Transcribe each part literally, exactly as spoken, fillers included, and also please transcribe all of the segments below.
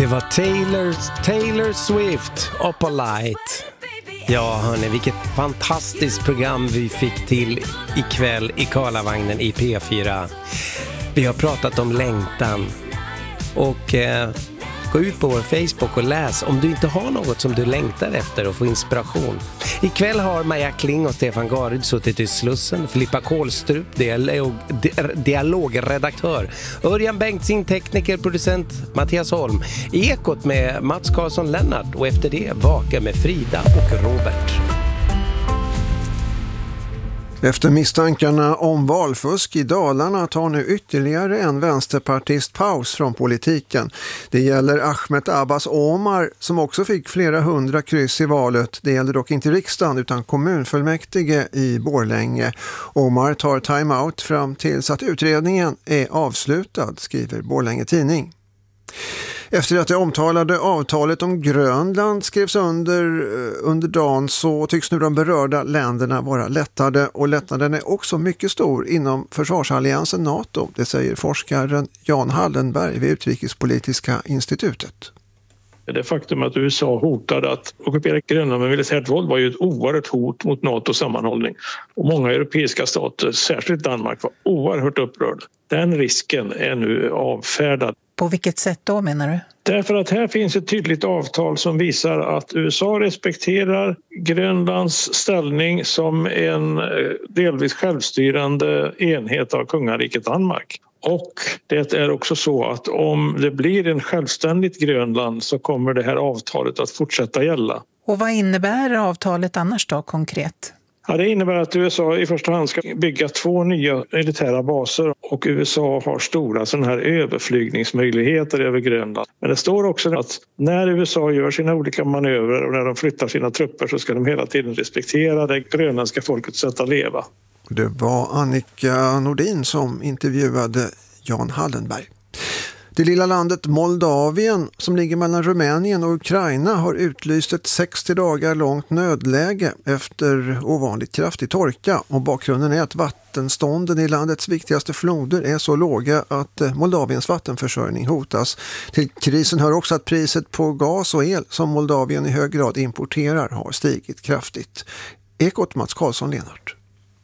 Det var Taylor, Taylor Swift, Up All Light. Ja hörni, vilket fantastiskt program vi fick till ikväll i Karlavagnen i P fyra. Vi har pratat om längtan. Och eh, gå ut på vår Facebook och läs om du inte har något som du längtar efter och få inspiration. Ikväll har Maja Kling och Stefan Garud suttit i Slussen. Filippa Kålstrup, dialog, dialogredaktör. Örjan Bengtzing, tekniker, producent. Mattias Holm. Ekot med Mats Karlsson Lennart. Och efter det Vaka med Frida och Robert. Efter misstankarna om valfusk i Dalarna tar nu ytterligare en vänsterpartist paus från politiken. Det gäller Ahmed Abbas Omar som också fick flera hundra kryss i valet. Det gäller dock inte riksdagen utan kommunfullmäktige i Borlänge. Omar tar timeout fram tills att utredningen är avslutad, skriver Borlänge Tidning. Efter att det omtalade avtalet om Grönland skrevs under under dagen så tycks nu de berörda länderna vara lättade, och lättnaden är också mycket stor inom försvarsalliansen NATO. Det säger forskaren Jan Hallenberg vid Utrikespolitiska institutet. Det faktum att U S A hotade att ockupera Grönland med militärt våld var ju ett oerhört hot mot NATOs sammanhållning. Och många europeiska stater, särskilt Danmark, var oerhört upprörda. Den risken är nu avfärdad. På vilket sätt då menar du? Därför att här finns ett tydligt avtal som visar att U S A respekterar Grönlands ställning som en delvis självstyrande enhet av kungariket Danmark. Och det är också så att om det blir en självständigt Grönland så kommer det här avtalet att fortsätta gälla. Och vad innebär avtalet annars då konkret? Ja, det innebär att U S A i första hand ska bygga två nya militära baser och U S A har stora sådana här överflygningsmöjligheter över Grönland. Men det står också att när U S A gör sina olika manövrer och när de flyttar sina trupper så ska de hela tiden respektera det grönländska folkets sätt att leva. Det var Annika Nordin som intervjuade Jan Hallenberg. Det lilla landet Moldavien som ligger mellan Rumänien och Ukraina har utlyst ett sextio dagar långt nödläge efter ovanligt kraftig torka, och bakgrunden är att vattenstånden i landets viktigaste floder är så låga att Moldaviens vattenförsörjning hotas. Till krisen hör också att priset på gas och el som Moldavien i hög grad importerar har stigit kraftigt. Ekot Mats Karlsson Lennart.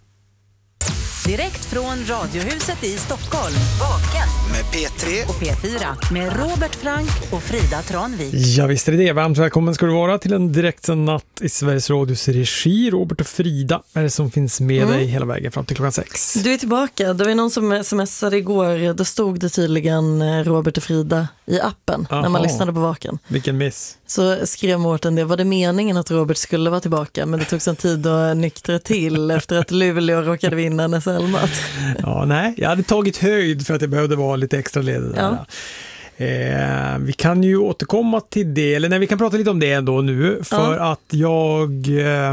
Direkt från Radiohuset i Stockholm. Vaken med P tre och P fyra med Robert Frank och Frida Tranvik. Ja visst är det. Varmt välkommen ska du vara till en direktsänd natt i Sveriges Radios regi. Robert och Frida är det som finns med mm. dig hela vägen fram till klockan sex. Du är tillbaka. Det var någon som smsade igår. Då stod det tydligen Robert och Frida i appen. Aha. När man lyssnade på Vaken. Vilken miss. Så skrev Mårten det. Var det meningen att Robert skulle vara tillbaka? Men det tog en tid att nyktra till efter att Luleå råkade vinna en S L-match. Ja, nej. Jag hade tagit höjd för att jag behövde vara lite extra ledig där. Ja. Eh, vi kan ju återkomma till det. Eller nej, vi kan prata lite om det ändå nu. För ja. att jag... Eh,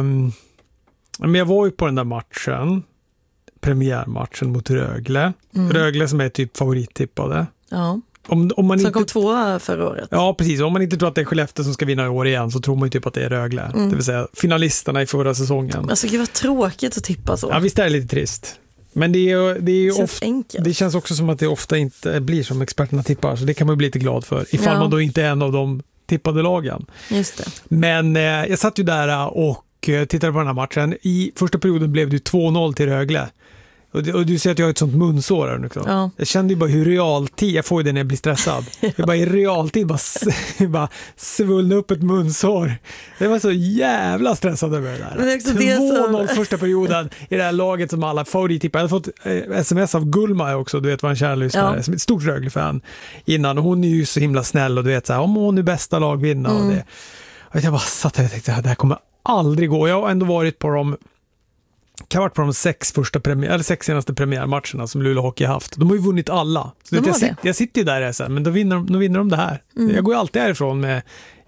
men jag var ju på den där matchen. Premiärmatchen mot Rögle. Mm. Rögle som är typ favorittippade. Ja. Om, om man som inte, kom tvåa förra året. Ja, precis. Om man inte tror att det är Skellefteå som ska vinna i år igen så tror man ju typ att det är Rögle. Mm. Det vill säga finalisterna i förra säsongen. Alltså det var tråkigt att tippa så. Ja, visst är det lite trist. Men det, är, det, är det, känns ofta, enkelt. Det känns också som att det ofta inte blir som experterna tippar. Så det kan man bli lite glad för. Ifall ja. man då inte är en av de tippade lagen. Just det. Men eh, jag satt ju där och tittade på den här matchen. I första perioden blev det två noll till Rögle. Och du, och du ser att jag har ett sånt munsår här nu. Ja. Jag kände ju bara hur realtid, jag får ju det när jag blir stressad. ja. Jag bara i realtid bara, bara svullna upp ett munsår. Det var så jävla stressad över det där. Men det är också det två noll som... första perioden i det här laget som alla favorittippar. Jag hade fått eh, sms av Gulma också, du vet vad en kärlyssnare, ja. som är ett stort Rögle-fan innan. Och hon är ju så himla snäll och du vet så här, om hon är bästa lag vinna mm. och det. Och jag bara satt där och tänkte, det här kommer aldrig gå. Jag har ändå varit på dem kan ha varit på de sex, första premiär, eller sex senaste premiärmatcherna som Luleå Hockey har haft. De har ju vunnit alla. Så de jag, jag, sitter, jag sitter ju där sen, men då vinner, då vinner de det här. Mm. Jag går ju alltid härifrån med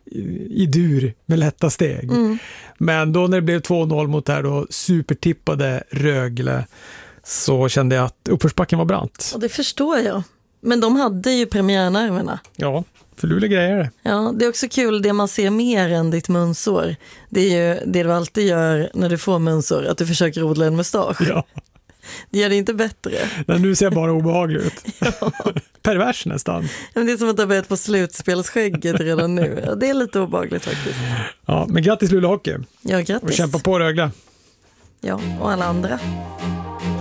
i dur med lätta steg. Mm. Men då när det blev två noll mot det här då supertippade Rögle så kände jag att uppförsbacken var brant. Och det förstår jag. Men de hade ju premiärnerverna. Ja, för Luleå grejer det. Ja, det är också kul det man ser mer än ditt munsår. Det är ju det du alltid gör när du får munsår, att du försöker odla en mustasch. Ja. Det gör det inte bättre. Men nu ser jag bara obehaglig ut. Ja. Pervers nästan. Men det är som att ha börjat på slutspelsskägget redan nu. Det är lite obehagligt faktiskt. Ja, men grattis Luleå Hockey. Ja, grattis. Och kämpa på Rögle. Ja, och alla andra.